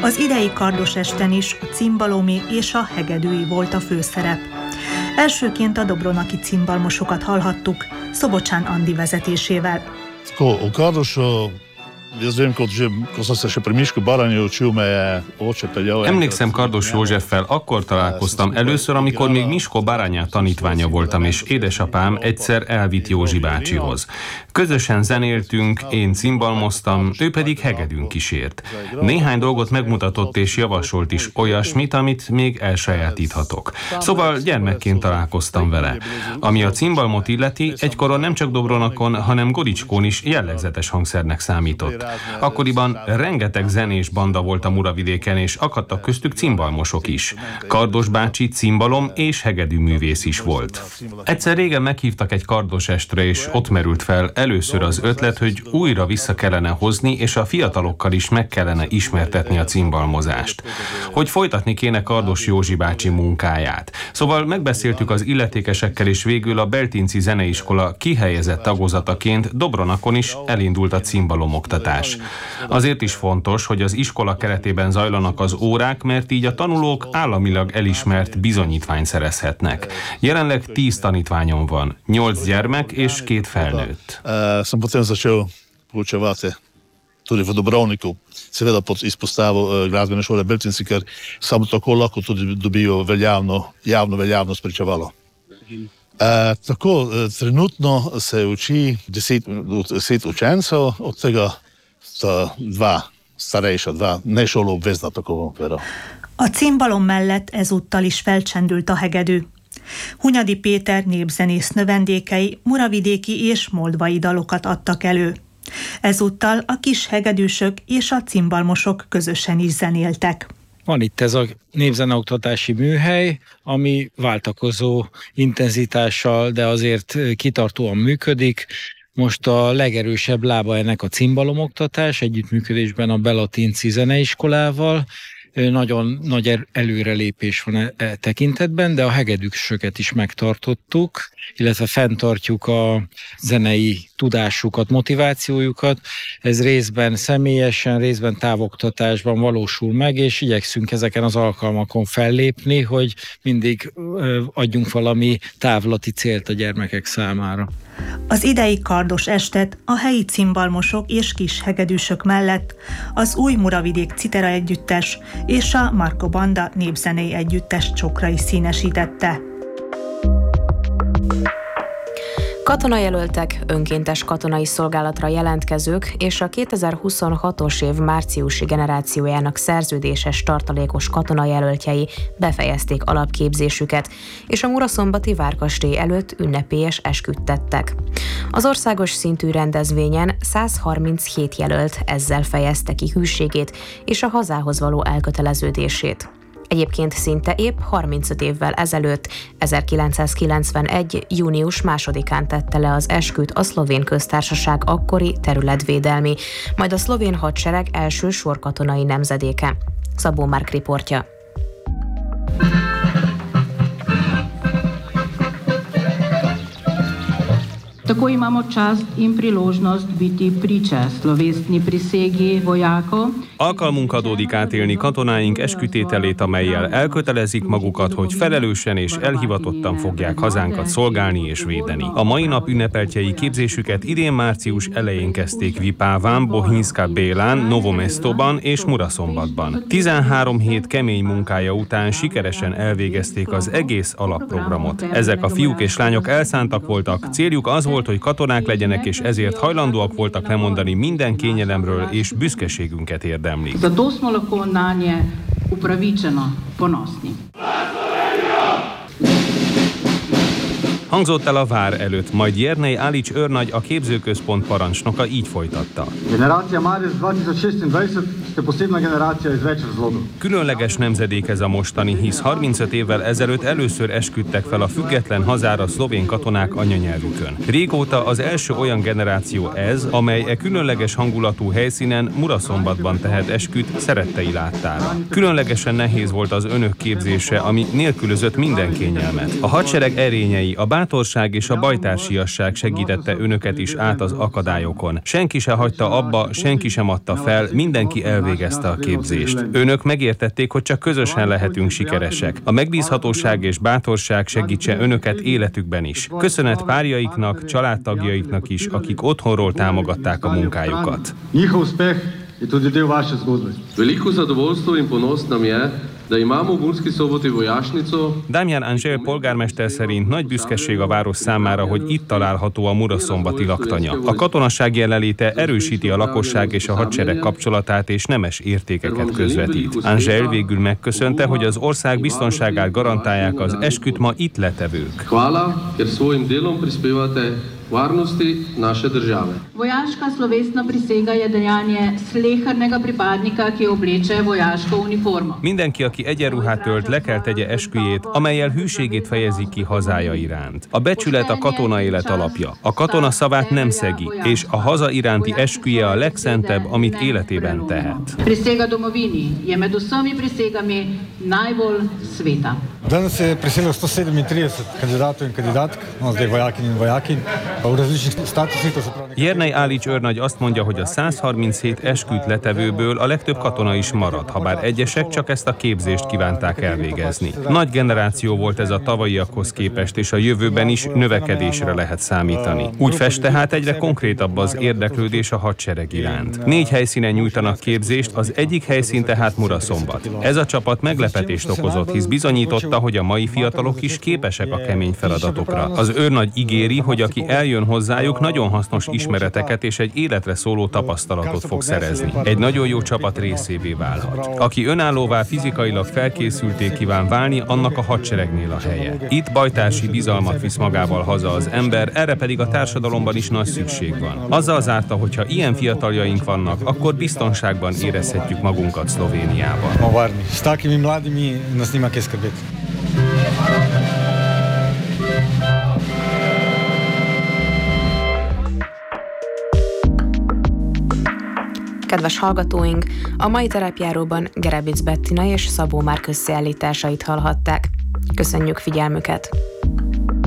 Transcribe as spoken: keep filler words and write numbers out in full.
Az idei kardos esten is a cimbalomi és a hegedűi volt a főszerep. Elsőként a dobronaki cimbalmosokat hallhattuk, Szobocsán Andi vezetésével. U Kardošu, jaz vem, kot že, ko sem se še pri Mišku Baranju učil, me je oče peljal. Emlékszem Kardos Józseffel, akkor találkoztam először, amikor még Misko Baranya tanítványa voltam, és édesapám egyszer elvitt Józsi bácsihoz. Közösen zenéltünk, én cimbalmoztam, ő pedig hegedűn kísért. Néhány dolgot megmutatott és javasolt is olyasmit, amit még elsajátíthatok. Szóval gyermekként találkoztam vele. Ami a cimbalmot illeti, egykoron nem csak Dobronakon, hanem Goricskón is jellegzetes hangszernek számított. Akkoriban rengeteg zenés banda volt a Muravidéken, és akadtak köztük cimbalmosok is. Kardos bácsi cimbalom és hegedű művész is volt. Egyszer régen meghívtak egy kardos estre, és ott merült fel először az ötlet, hogy újra vissza kellene hozni, és a fiatalokkal is meg kellene ismertetni a cimbalmozást. Hogy folytatni kéne Kardos Józsi bácsi munkáját. Szóval megbeszéltük az illetékesekkel, és végül a Beltinci Zeneiskola kihelyezett tagozataként Dobronakon is elindult a cimbalomoktatás. Azért is fontos, hogy az iskola keretében zajlanak az órák, mert így a tanulók államilag elismert bizonyítványt szerezhetnek. Jelenleg tíz tanítványom van, nyolc gyermek és két felnőtt. Sem potem začel poučevati tudi v Dubrovniku, seveda pod izpostavo glasbene šole Beltinci, ker samo tako lahko tudi dobijo veljavno, javno veljavno spričevalo. E, tako, trenutno se uči deset, deset učencev, od tega sta dva starejša, dva ne šoloobvezna, tako bom povedal. A cimbalom mellett ezúttal is felcsendült a hegedű. Hunyadi Péter népzenész növendékei muravidéki és moldvai dalokat adtak elő. Ezúttal a kis hegedűsök és a cimbalmosok közösen is zenéltek. Van itt ez a népzeneoktatási műhely, ami váltakozó intenzitással, de azért kitartóan működik. Most a legerősebb lába ennek a cimbalomoktatás, együttműködésben a Belatinci Zeneiskolával. Nagyon nagy előrelépés van e, e tekintetben, de a hegedűsöket is megtartottuk, illetve fenntartjuk a zenei tudásukat, motivációjukat. Ez részben személyesen, részben távoktatásban valósul meg, és igyekszünk ezeken az alkalmakon fellépni, hogy mindig ö, adjunk valami távlati célt a gyermekek számára. Az idei kardos estet a helyi cimbalmosok és kis hegedűsök mellett az új Muravidék Citera együttes és a Marko Banda népzenei együttes csokra is színesítette. Katonajelöltek, önkéntes katonai szolgálatra jelentkezők és a kétezer-huszonhatos év márciusi generációjának szerződéses tartalékos katonajelöltjei befejezték alapképzésüket, és a muraszombati várkastély előtt ünnepélyes esküt tettek. Az országos szintű rendezvényen száz harminchét jelölt ezzel fejezte ki hűségét és a hazához való elköteleződését. Egyébként szinte épp harmincöt évvel ezelőtt, ezerkilencszázkilencvenegy. június másodikán tette le az esküt a Szlovén Köztársaság akkori területvédelmi, majd a szlovén hadsereg első sorkatonai nemzedéke. Szabó Márk riportja. Tako imamo čast in priložnost biti priče slovesni prisegi vojakov. Alkalmunk adódik átélni katonáink eskütételét, amellyel elkötelezik magukat, hogy felelősen és elhivatottan fogják hazánkat szolgálni és védeni. A mai nap ünnepeltjei képzésüket idén március elején kezdték Vipáván, Bohinska Bélán, Novomestóban és Muraszombatban. tizenhárom hét kemény munkája után sikeresen elvégezték az egész alapprogramot. Ezek a fiúk és lányok elszántak voltak, céljuk az volt, hogy katonák legyenek, és ezért hajlandóak voltak lemondani minden kényelemről, és büszkeségünket érdemlik. Zato smo lahko nanje upravičeno ponosni. Hangzott el a vár előtt, majd Jernej Alics őrnagy, a képzőközpont parancsnoka így folytatta. Generácia Marec kétezer-színhúsz je posebna generácia iz več razlogov. Különleges nemzedék ez a mostani, hisz harmincöt évvel ezelőtt először esküdtek fel a független hazára szlovén katonák anyanyelvükön. Régóta az első olyan generáció ez, amely e különleges hangulatú helyszínen, Muraszombatban tehet esküt szerettei láttára. Különlegesen nehéz volt az önök képzése, ami nélkülözött minden kényelmet. A hadsereg erényei, a bátorság és a bajtársiasság segítette önöket is át az akadályokon. Senki se hagyta abba, senki sem adta fel, mindenki elvégezte a képzést. Önök megértették, hogy csak közösen lehetünk sikeresek. A megbízhatóság és bátorság segítse önöket életükben is. Köszönet párjaiknak, családtagjaiknak is, akik otthonról támogatták a munkájukat. Veliko zadovoljstvo in ponos nam je, da imamo v Murski Soboti vojašnico. Damján Angel polgármester szerint nagy büszkeség a város számára, hogy itt található a muraszombati laktanya. A katonaság jelenléte erősíti a lakosság és a hadsereg kapcsolatát és nemes értékeket közvetít. Angel végül megköszönte, hogy az ország biztonságát garantálják az esküt ma itt letevők. Hvala, ker svojim delom prispevate varnosti naše države. Vojaška slovesna prisega je dejanje slehernega pripadnika, ki obleče vojaško uniformo. Mindenki, aki egyenruhát ölt, le kell tegye esküjét, amellyel hűségét fejezi ki hazája iránt. A becsület a katona élet alapja. A katona szavát nem szegi, és a haza iránti esküje a legszentebb, amit életében tehet. Prisega domovini je med vsemi prisegami najbolj sveta. Danes je priseglo sto sedemintrideset kandidatov in kandidatk, no zdaj vojakin in vojakin, pa v različnih statusih, to se pravi. Jernej Álics őrnagy azt mondja, hogy a száz harminchét esküt letevőből a legtöbb katona is marad, habár egyesek csak ezt a képzést kívánták elvégezni. Nagy generáció volt ez a tavalyiakhoz képest, és a jövőben is növekedésre lehet számítani. Úgy fest tehát egyre konkrétabb az érdeklődés a hadsereg iránt. Négy helyszínen nyújtanak képzést, az egyik helyszín tehát Muraszombat. Ez a csapat meglepetést okozott, hisz bizonyította, hogy a mai fiatalok is képesek a kemény feladatokra. Az őrnagy ígéri, hogy aki eljön hozzájuk, nagyon hasznos ismereteket és egy életre szóló tapasztalatot fog szerezni. Egy nagyon jó csapat részévé válhat. Aki önállóvá fizikailag felkészülté kíván válni, annak a hadseregnél a helye. Itt bajtársi bizalmat visz magával haza az ember, erre pedig a társadalomban is nagy szükség van. Azzal zárta, hogyha ilyen fiataljaink vannak, akkor biztonságban érezhetjük magunkat Szlovéniában. S takimi mladimi nas nima kaj skrbeti. Kedves hallgatóink, a mai terápiáróban Gerebic Bettina és Szabó Márk összeállításait hallhatták. Köszönjük figyelmüket!